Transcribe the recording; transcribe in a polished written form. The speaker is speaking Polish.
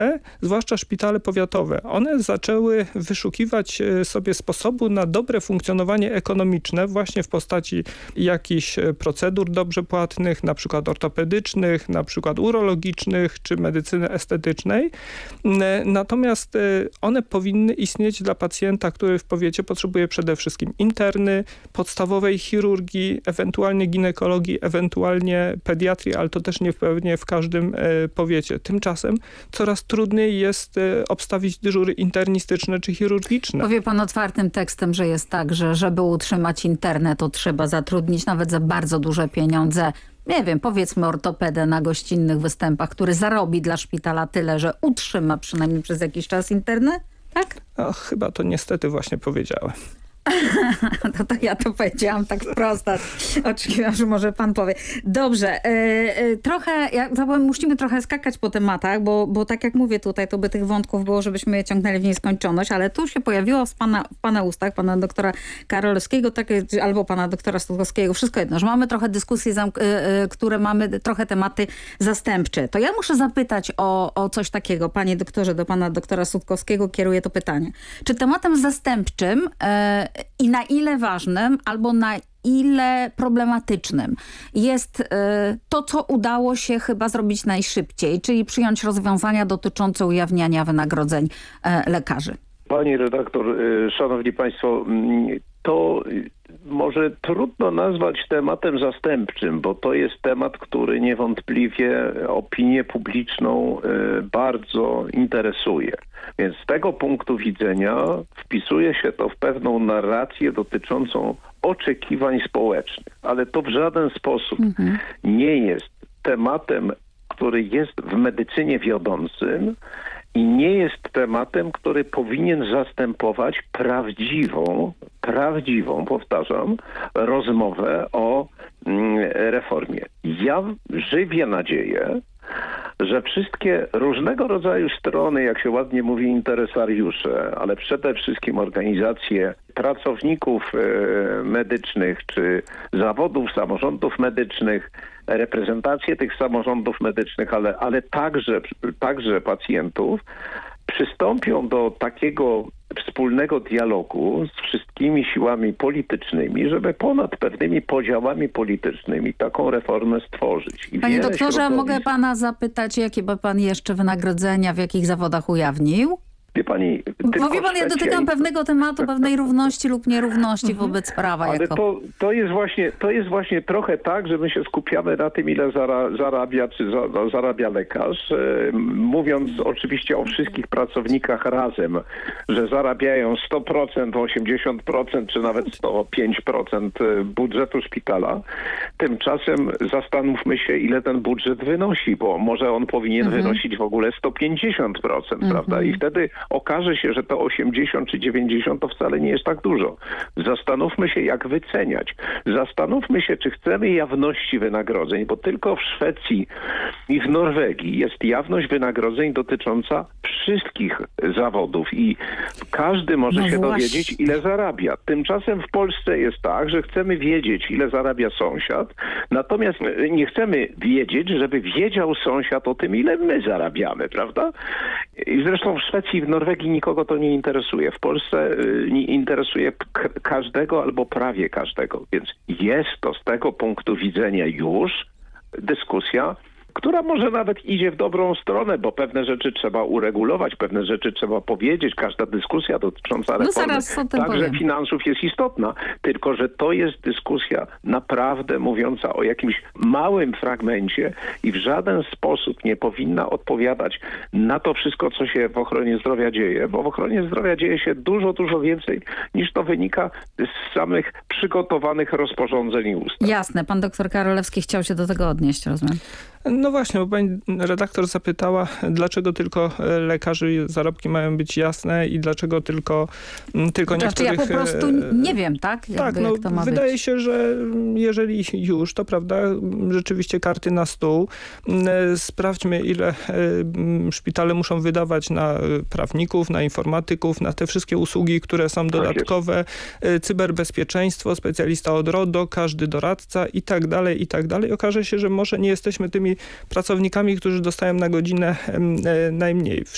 zwłaszcza szpitale powiatowe, one zaczęły wyszukiwać sobie sposobu na dobre funkcjonowanie ekonomiczne właśnie w postaci jakichś procedur dobrze płatnych, na przykład ortopedycznych, na przykład urologicznych czy medycyny estetycznej. Natomiast one powinny istnieć dla pacjenta, który w powiecie potrzebuje przede wszystkim interny, podstawowej chirurgii, ewentualnie ginekologii, ewentualnie pediatrii, ale to też nie pewnie w każdym powiecie. Tymczasem coraz trudniej jest obstawić dyżury internistyczne czy chirurgiczne. Powie pan otwartym tekstem, że jest tak, że żeby utrzymać internę, to trzeba zatrudnić nawet za bardzo duże pieniądze, nie wiem, powiedzmy ortopedę na gościnnych występach, który zarobi dla szpitala tyle, że utrzyma przynajmniej przez jakiś czas internę? Tak? No, chyba to niestety właśnie powiedziałem. To ja to powiedziałam tak wprost. Oczekiwam, że może pan powie. Dobrze, trochę, musimy trochę skakać po tematach, bo tak jak mówię tutaj, to by tych wątków było, żebyśmy je ciągnęli w nieskończoność, ale tu się pojawiło w pana ustach, pana doktora Karolewskiego, albo pana doktora Sutkowskiego, wszystko jedno, że mamy trochę dyskusji, które mamy trochę tematy zastępcze. To ja muszę zapytać o coś takiego, panie doktorze, do pana doktora Sutkowskiego kieruję to pytanie. Czy tematem zastępczym i na ile ważnym, albo na ile problematycznym jest to, co udało się chyba zrobić najszybciej, czyli przyjąć rozwiązania dotyczące ujawniania wynagrodzeń lekarzy? Pani redaktor, szanowni państwo, to może trudno nazwać tematem zastępczym, bo to jest temat, który niewątpliwie opinię publiczną bardzo interesuje. Więc z tego punktu widzenia wpisuje się to w pewną narrację dotyczącą oczekiwań społecznych. Ale to w żaden sposób nie jest tematem, który jest w medycynie wiodącym i nie jest tematem, który powinien zastępować prawdziwą, powtarzam, rozmowę o reformie. Ja żywię nadzieję, że wszystkie różnego rodzaju strony, jak się ładnie mówi, interesariusze, ale przede wszystkim organizacje pracowników medycznych czy zawodów, samorządów medycznych, reprezentacje tych samorządów medycznych, ale także pacjentów, przystąpią do takiego wspólnego dialogu z wszystkimi siłami politycznymi, żeby ponad pewnymi podziałami politycznymi taką reformę stworzyć. Panie doktorze, mogę pana zapytać, jakie by pan jeszcze wynagrodzenia w jakich zawodach ujawnił? Wie pani, mówi pan, ja dotykam pewnego tematu, pewnej równości lub nierówności wobec prawa. Ale to jest właśnie trochę tak, że my się skupiamy na tym, ile zarabia czy zarabia lekarz, mówiąc oczywiście o wszystkich pracownikach razem, że zarabiają 100%, 80% czy nawet 105% budżetu szpitala. Tymczasem zastanówmy się, ile ten budżet wynosi, bo może on powinien wynosić w ogóle 150%, prawda? I wtedy okaże się, że to 80 czy 90 to wcale nie jest tak dużo. Zastanówmy się, jak wyceniać. Zastanówmy się, czy chcemy jawności wynagrodzeń, bo tylko w Szwecji i w Norwegii jest jawność wynagrodzeń dotycząca wszystkich zawodów i każdy może się dowiedzieć, ile zarabia. Tymczasem w Polsce jest tak, że chcemy wiedzieć, ile zarabia sąsiad, natomiast nie chcemy wiedzieć, żeby wiedział sąsiad o tym, ile my zarabiamy, prawda? I zresztą w Szwecji i w Norwegii nikogo to nie interesuje. W Polsce nie interesuje każdego albo prawie każdego. Więc jest to z tego punktu widzenia już dyskusja, która może nawet idzie w dobrą stronę, bo pewne rzeczy trzeba uregulować, pewne rzeczy trzeba powiedzieć. Każda dyskusja dotycząca reformy, także finansów jest istotna. Tylko że to jest dyskusja naprawdę mówiąca o jakimś małym fragmencie i w żaden sposób nie powinna odpowiadać na to wszystko, co się w ochronie zdrowia dzieje, bo w ochronie zdrowia dzieje się dużo, dużo więcej niż to wynika z samych przygotowanych rozporządzeń i ustaw. Jasne. Pan doktor Karolewski chciał się do tego odnieść, rozumiem. No właśnie, bo pani redaktor zapytała, dlaczego tylko lekarzy zarobki mają być jasne i dlaczego tylko niektórych... Ja po prostu nie wiem, tak? Tak, no, jak to ma wydaje się, że jeżeli już, to prawda, rzeczywiście karty na stół. Sprawdźmy, ile szpitale muszą wydawać na prawników, na informatyków, na te wszystkie usługi, które są dodatkowe, cyberbezpieczeństwo, specjalista od RODO, każdy doradca i tak dalej, i tak dalej. Okaże się, że może nie jesteśmy tymi pracownikami, którzy dostają na godzinę najmniej.